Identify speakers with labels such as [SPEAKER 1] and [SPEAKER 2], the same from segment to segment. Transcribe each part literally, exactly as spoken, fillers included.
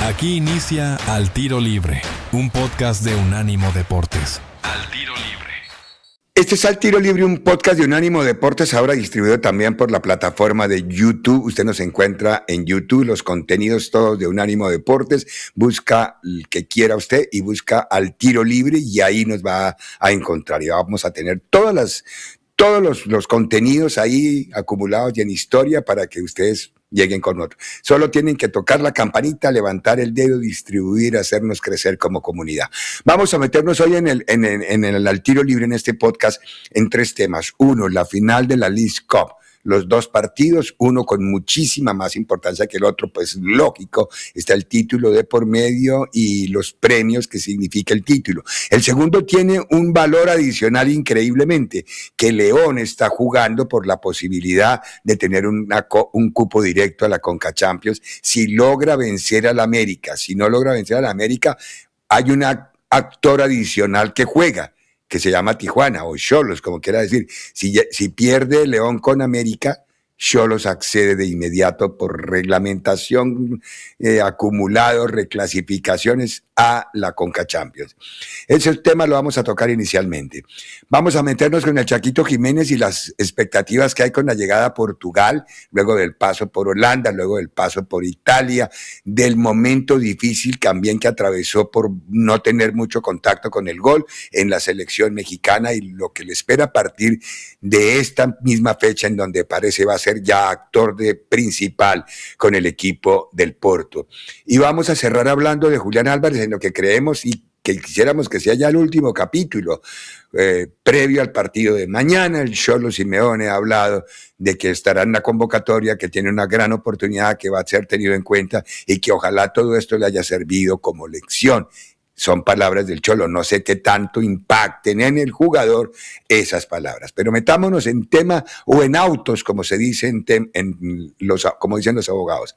[SPEAKER 1] Aquí inicia Al Tiro Libre, un podcast de Unánimo Deportes. Al Tiro Libre.
[SPEAKER 2] Este es Al Tiro Libre, un podcast de Unánimo Deportes, ahora distribuido también por la plataforma de YouTube. Usted nos encuentra en YouTube, los contenidos todos de Unánimo Deportes. Busca el que quiera usted y busca Al Tiro Libre y ahí nos va a encontrar. Y vamos a tener todas las, todos los, los contenidos ahí acumulados y en historia para que ustedes lleguen con otro. Solo tienen que tocar la campanita, levantar el dedo, distribuir, hacernos crecer como comunidad. Vamos a meternos hoy en el, en el, en el Al Tiro Libre, en este podcast, en tres temas. Uno, la final de la Leagues Cup. Los dos partidos, uno con muchísima más importancia que el otro, pues lógico, está el título de por medio y los premios que significa el título. El segundo tiene un valor adicional increíblemente, que León está jugando por la posibilidad de tener una, un cupo directo a la Conca Champions si logra vencer al América. Si no logra vencer al América, hay un actor adicional que juega, que se llama Tijuana o Xolos, como quiera decir. Si, si pierde León con América, Xolos accede de inmediato por reglamentación, eh, acumulados, reclasificaciones a la Conca Champions. Ese tema lo vamos a tocar inicialmente. Vamos a meternos con el Chaquito Jiménez y las expectativas que hay con la llegada a Portugal, luego del paso por Holanda, luego del paso por Italia, del momento difícil también que atravesó por no tener mucho contacto con el gol en la selección mexicana y lo que le espera a partir de esta misma fecha en donde parece va a ser ya actor de principal con el equipo del Porto. Y vamos a cerrar hablando de Julián Álvarez, en lo que creemos y que quisiéramos que sea ya el último capítulo, eh, previo al partido de mañana. El Cholo Simeone ha hablado de que estará en la convocatoria, que tiene una gran oportunidad, que va a ser tenido en cuenta y que ojalá todo esto le haya servido como lección. Son palabras del Cholo, no sé qué tanto impacten en el jugador esas palabras, pero metámonos en tema o en autos, como se dice en, tem, en los, como dicen los abogados.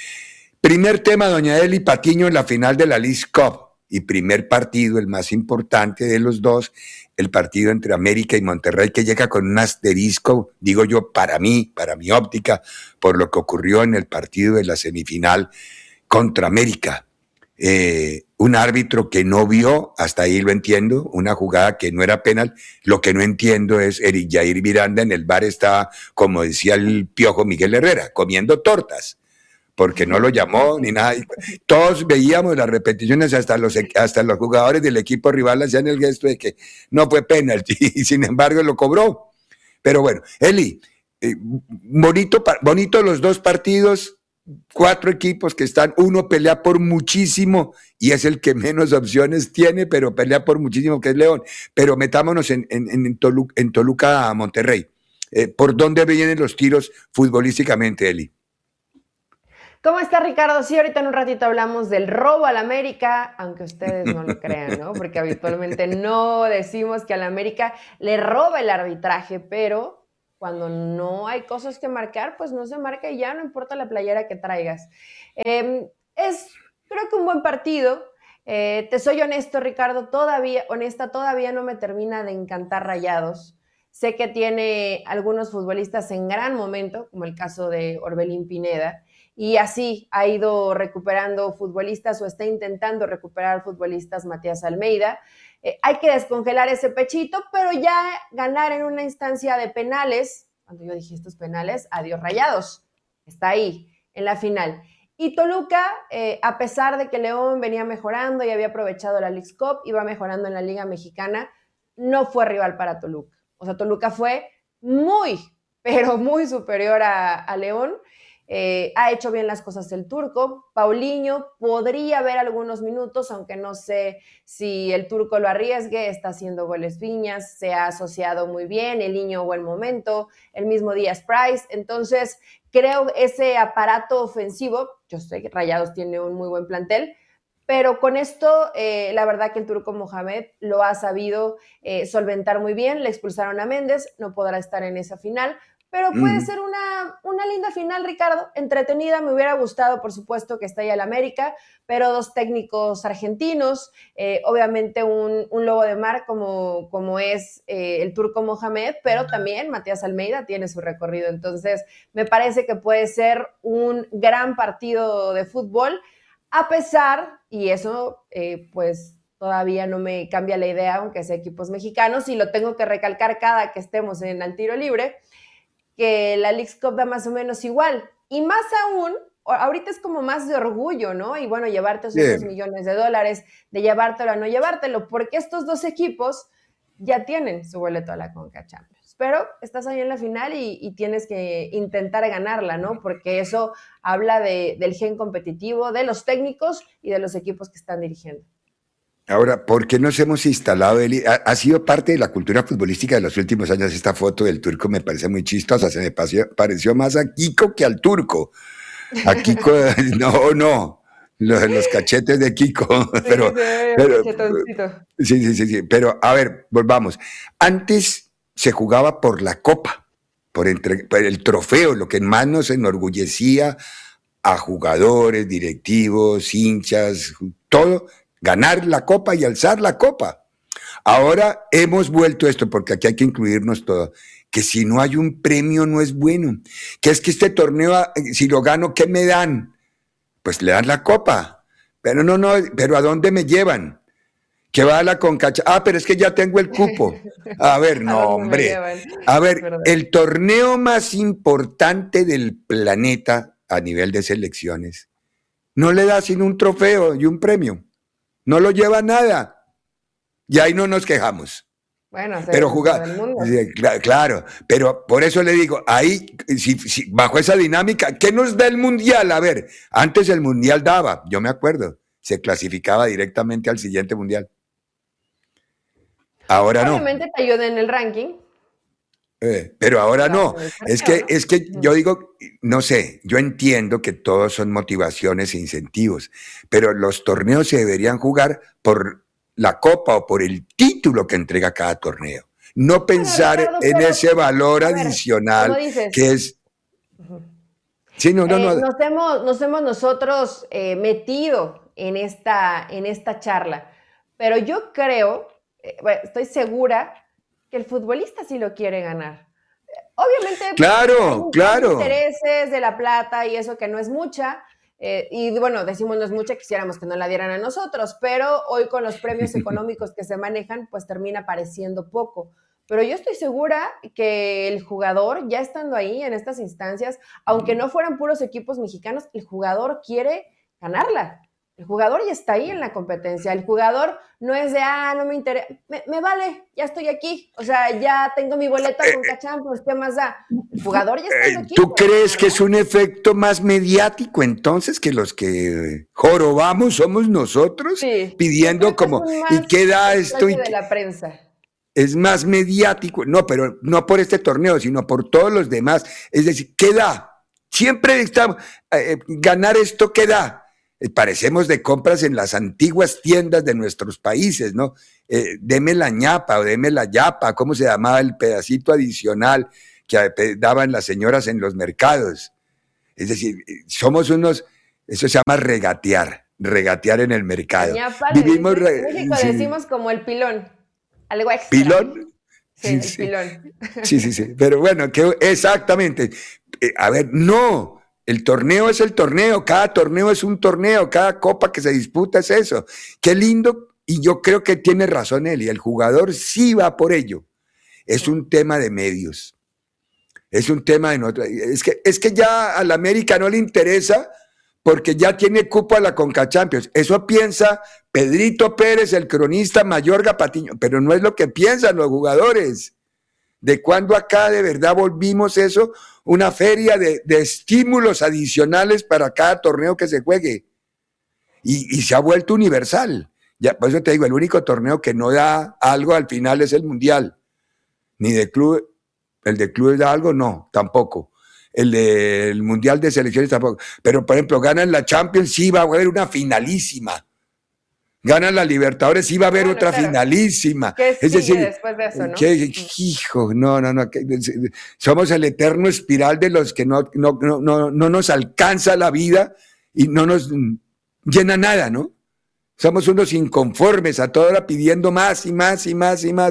[SPEAKER 2] Primer tema, doña Eli Patiño en la final de la Leagues Cup y primer partido, el más importante de los dos, el partido entre América y Monterrey, que llega con un asterisco, digo yo, para mí, para mi óptica, por lo que ocurrió en el partido de la semifinal contra América. Eh, un árbitro que no vio, hasta ahí lo entiendo, una jugada que no era penal. Lo que no entiendo es Eric Jair Miranda en el bar estaba, como decía el Piojo Miguel Herrera, comiendo tortas, porque no lo llamó ni nada. Todos veíamos las repeticiones, hasta los, hasta los jugadores del equipo rival hacían el gesto de que no fue penalti y sin embargo lo cobró. Pero bueno, Eli, eh, bonito, bonito los dos partidos. Cuatro equipos que están, uno pelea por muchísimo y es el que menos opciones tiene, pero pelea por muchísimo, que es León. Pero metámonos en, en, en, Toluca, en Toluca a Monterrey. Eh, ¿Por dónde vienen los tiros futbolísticamente, Eli?
[SPEAKER 3] ¿Cómo está, Ricardo? Sí, ahorita en un ratito hablamos del robo al América, aunque ustedes no lo crean, ¿no? Porque habitualmente no decimos que al América le roba el arbitraje, pero cuando no hay cosas que marcar, pues no se marca y ya no importa la playera que traigas. Eh, es, creo que un buen partido. Eh, te soy honesto, Ricardo, todavía, honesta, todavía no me termina de encantar Rayados. Sé que tiene algunos futbolistas en gran momento, como el caso de Orbelín Pineda, y así ha ido recuperando futbolistas o está intentando recuperar futbolistas Matías Almeida. Eh, hay que descongelar ese pechito, pero ya ganar en una instancia de penales, cuando yo dije estos penales, adiós Rayados, está ahí en la final. Y Toluca, eh, a pesar de que León venía mejorando y había aprovechado la Leagues Cup, iba mejorando en la Liga Mexicana, no fue rival para Toluca. O sea, Toluca fue muy, pero muy superior a, a León. Eh, ha hecho bien las cosas el turco. Paulinho podría ver algunos minutos, aunque no sé si el turco lo arriesgue. Está haciendo goles Viñas, se ha asociado muy bien, el niño buen momento, el mismo Díaz Price. Entonces, creo ese aparato ofensivo, yo sé que Rayados tiene un muy buen plantel, pero con esto, eh, la verdad que el turco Mohamed lo ha sabido eh, solventar muy bien. Le expulsaron a Méndez, no podrá estar en esa final, pero puede mm. ser una, una linda final, Ricardo, entretenida. Me hubiera gustado, por supuesto, que esté ahí el América, pero dos técnicos argentinos, eh, obviamente un, un lobo de mar como, como es eh, el turco Mohamed, pero también Matías Almeida tiene su recorrido. Entonces, me parece que puede ser un gran partido de fútbol. A pesar, y eso eh, pues todavía no me cambia la idea, aunque sea equipos mexicanos, y lo tengo que recalcar cada que estemos en el tiro libre, que la Leagues Cup da más o menos igual. Y más aún, ahorita es como más de orgullo, ¿no? Y bueno, llevarte esos
[SPEAKER 2] Bien.
[SPEAKER 3] dos millones de dólares, de llevártelo a no llevártelo, porque estos dos equipos ya tienen su boleto a la Conca Champions. Pero estás ahí en la final y, y tienes que intentar ganarla, ¿no? Porque eso habla de, del gen competitivo, de los técnicos y de los equipos que están dirigiendo.
[SPEAKER 2] Ahora, ¿por qué nos hemos instalado? El, ha, ha sido parte de la cultura futbolística de los últimos años. Esta foto del turco me parece muy chistosa. Se me pareció, pareció más a Kiko que al turco. A Kiko, no, no. Los, los cachetes de Kiko. Sí, pero, pero, sí, sí, sí, sí. Pero, a ver, volvamos. Antes se jugaba por la copa, por, entre, por el trofeo, lo que más nos enorgullecía a jugadores, directivos, hinchas, todo, ganar la copa y alzar la copa. Ahora hemos vuelto esto, porque aquí hay que incluirnos todo, que si no hay un premio no es bueno, que es que este torneo, si lo gano, ¿qué me dan? Pues le dan la copa, pero no, no, pero ¿a dónde me llevan? Que va a la Concacha. Ah, pero es que ya tengo el cupo. A ver, no, hombre. A ver, el torneo más importante del planeta a nivel de selecciones no le da sino un trofeo y un premio. No lo lleva nada. Y ahí no nos quejamos.
[SPEAKER 3] Bueno,
[SPEAKER 2] pero jugar, sí, claro, pero por eso le digo, ahí, si, si, bajo esa dinámica, ¿qué nos da el mundial? A ver, antes el mundial daba, yo me acuerdo, se clasificaba directamente al siguiente mundial. Ahora no.
[SPEAKER 3] Obviamente te ayuda en el ranking.
[SPEAKER 2] Eh, pero ahora no. Es que, es que yo digo, no sé, yo entiendo que todos son motivaciones e incentivos, pero los torneos se deberían jugar por la copa o por el título que entrega cada torneo. No pensar bueno, Ricardo, en pero, ese valor ver, adicional que es...
[SPEAKER 3] Uh-huh.
[SPEAKER 2] Sí, no, no,
[SPEAKER 3] eh,
[SPEAKER 2] no.
[SPEAKER 3] Nos hemos, nos hemos nosotros eh, metido en esta, en esta charla, pero yo creo, eh, bueno, estoy segura que el futbolista sí lo quiere ganar. Obviamente,
[SPEAKER 2] claro,
[SPEAKER 3] hay
[SPEAKER 2] claro.
[SPEAKER 3] intereses de la plata y eso que no es mucha, eh, y bueno, decimos no es mucha, quisiéramos que no la dieran a nosotros, pero hoy con los premios económicos que se manejan, pues termina pareciendo poco. Pero yo estoy segura que el jugador, ya estando ahí en estas instancias, aunque no fueran puros equipos mexicanos, el jugador quiere ganarla. El jugador ya está ahí en la competencia. El jugador no es de, ah, no me interesa, me, me vale, ya estoy aquí. O sea, ya tengo mi boleta con Champions, ¿qué más da? El jugador ya está aquí.
[SPEAKER 2] ¿Tú crees que es un efecto más mediático entonces que los que jorobamos somos nosotros? Sí, pidiendo como, ¿y qué da esto?
[SPEAKER 3] De la prensa.
[SPEAKER 2] Es más mediático, no, pero no por este torneo, sino por todos los demás. Es decir, ¿qué da? Siempre estamos, eh, ganar esto, ¿qué da? Parecemos de compras en las antiguas tiendas de nuestros países, ¿no? Eh, deme la ñapa o deme la yapa, ¿cómo se llamaba el pedacito adicional que daban las señoras en los mercados? Es decir, somos unos, eso se llama regatear, regatear en el mercado.
[SPEAKER 3] Ñapa, Vivimos dice, en México sí. decimos como el pilón, algo extra.
[SPEAKER 2] ¿Pilón?
[SPEAKER 3] Sí, sí el sí. pilón.
[SPEAKER 2] Sí, sí, sí, pero bueno, que, exactamente. Eh, a ver, no. El torneo es el torneo, cada torneo es un torneo, cada copa que se disputa es eso. Qué lindo, y yo creo que tiene razón él, y el jugador sí va por ello. Es un tema de medios, es un tema de nosotros. Es que, es que ya a la América no le interesa porque ya tiene cupo a la Conca Champions. Eso piensa Pedrito Pérez, el cronista Mayorga Patiño, pero no es lo que piensan los jugadores. ¿De cuándo acá de verdad volvimos eso? Una feria de, de estímulos adicionales para cada torneo que se juegue. Y, y se ha vuelto universal. Ya, por eso te digo, el único torneo que no da algo al final es el Mundial. Ni de club, el de clubes da algo, no, tampoco. El del Mundial de Selecciones tampoco. Pero, por ejemplo, ganan la Champions, sí va a haber una finalísima. Ganan la Libertadores, sí va a haber bueno, otra claro. finalísima.
[SPEAKER 3] ¿Qué sigue es decir, después de eso, no?
[SPEAKER 2] Que, hijo, no, no, no. Que, somos el eterno espiral de los que no, no, no, no, no nos alcanza la vida y no nos llena nada, ¿no? Somos unos inconformes, a toda hora pidiendo más y más y más y más.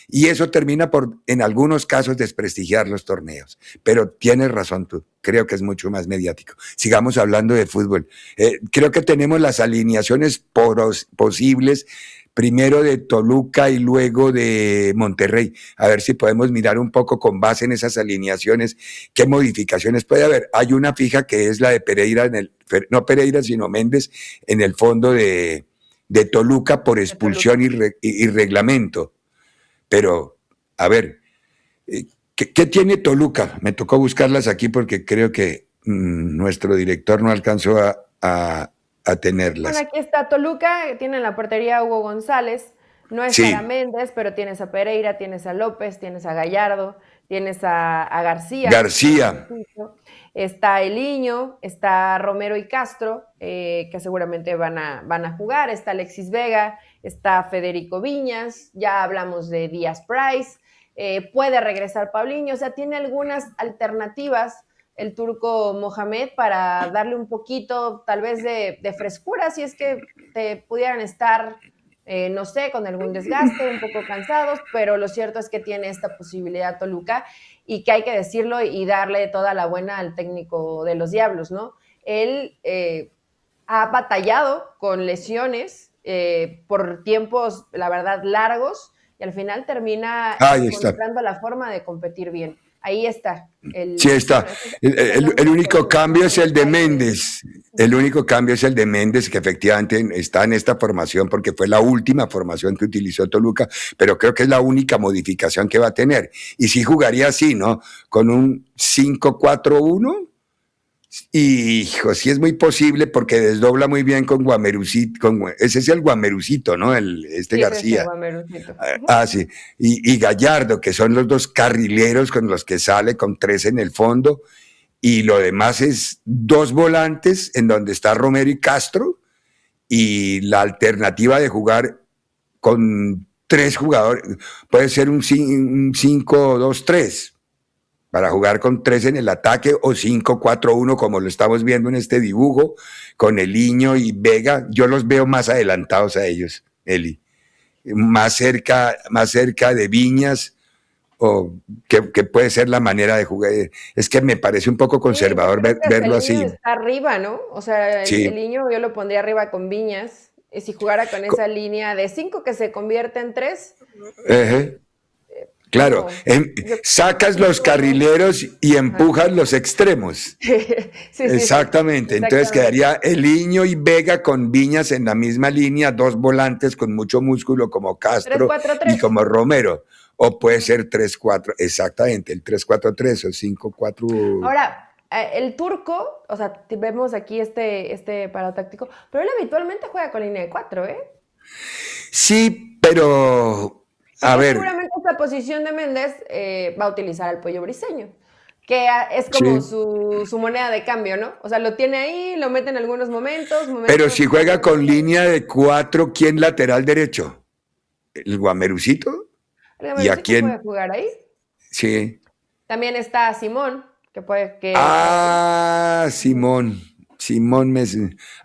[SPEAKER 2] y eso termina por, en algunos casos, desprestigiar los torneos. Pero tienes razón tú, creo que es mucho más mediático. Sigamos hablando de fútbol. Eh, creo que tenemos las alineaciones poros, posibles, primero de Toluca y luego de Monterrey. A ver si podemos mirar un poco con base en esas alineaciones, qué modificaciones puede haber. Hay una fija que es la de Pereira, en el, no Pereira, sino Méndez, en el fondo de, de Toluca por expulsión y, re, y, y reglamento. Pero, a ver, ¿qué, ¿qué tiene Toluca? Me tocó buscarlas aquí porque creo que mmm, nuestro director no alcanzó a, a a tenerlas.
[SPEAKER 3] Bueno, aquí está Toluca, tiene en la portería a Hugo González, no es sí. para Méndez, pero tienes a Pereira, tienes a López, tienes a Gallardo, tienes a, a García.
[SPEAKER 2] García.
[SPEAKER 3] Está Eliño, está Romero y Castro, eh, que seguramente van a, van a jugar, está Alexis Vega, está Federico Viñas, ya hablamos de Díaz Price, eh, puede regresar Paulinho, o sea, tiene algunas alternativas el turco Mohamed para darle un poquito tal vez de, de frescura, si es que te pudieran estar, eh, no sé, con algún desgaste, un poco cansados, pero lo cierto es que tiene esta posibilidad Toluca y que hay que decirlo y darle toda la buena al técnico de los Diablos, ¿no? Él eh, ha batallado con lesiones eh, por tiempos, la verdad, largos y al final termina
[SPEAKER 2] Ahí
[SPEAKER 3] encontrando
[SPEAKER 2] está.
[SPEAKER 3] la forma de competir bien. Ahí está.
[SPEAKER 2] El, sí está. El, el, el único cambio es el de Méndez. El único cambio es el de Méndez, que efectivamente está en esta formación porque fue la última formación que utilizó Toluca, pero creo que es la única modificación que va a tener. Y sí jugaría así, ¿no? Con un cinco cuatro uno. Y, hijo, sí es muy posible porque desdobla muy bien con Guamerucito, con, ese es el Guamerucito, ¿no? El, este
[SPEAKER 3] sí,
[SPEAKER 2] García.
[SPEAKER 3] Es Guamerucito.
[SPEAKER 2] Ah, sí. Y, y Gallardo, que son los dos carrileros con los que sale, con tres en el fondo. Y lo demás es dos volantes en donde está Romero y Castro. Y la alternativa de jugar con tres jugadores puede ser un cinco dos tres. Para jugar con tres en el ataque o cinco cuatro uno como lo estamos viendo en este dibujo, con Eliño y Vega. Yo los veo más adelantados a ellos, Eli. Más cerca, más cerca de Viñas, o que, que puede ser la manera de jugar. Es que me parece un poco conservador sí, ver, verlo así.
[SPEAKER 3] Está arriba, ¿no? O sea, el, sí. el Eliño yo lo pondría arriba con Viñas. Y si jugara con esa con... línea de cinco que se convierte en tres.
[SPEAKER 2] Uh-huh. Claro, en, sacas los carrileros y empujas los extremos. sí, sí, exactamente. Sí, entonces quedaría Eliño y Vega con Viñas en la misma línea, dos volantes con mucho músculo como Castro tres, cuatro, tres. Y como Romero. O puede ser tres cuatro, exactamente, el tres cuatro tres o cinco cuatro.
[SPEAKER 3] Ahora, el turco, o sea, vemos aquí este, este parado táctico, pero él habitualmente juega con línea de cuatro, ¿eh?
[SPEAKER 2] Sí, pero... A ver.
[SPEAKER 3] Seguramente esta posición de Méndez eh, va a utilizar al Pollo Briseño, que es como sí. su, su moneda de cambio, ¿no? O sea, lo tiene ahí, lo mete en algunos momentos. momentos
[SPEAKER 2] Pero si juega con línea de cuatro, ¿quién lateral derecho? ¿El Guamerucito?
[SPEAKER 3] ¿El Guamerucito ¿Y a quién? Puede jugar ahí?
[SPEAKER 2] Sí.
[SPEAKER 3] También está Simón, que puede... Que,
[SPEAKER 2] ah, Simón. Simón me...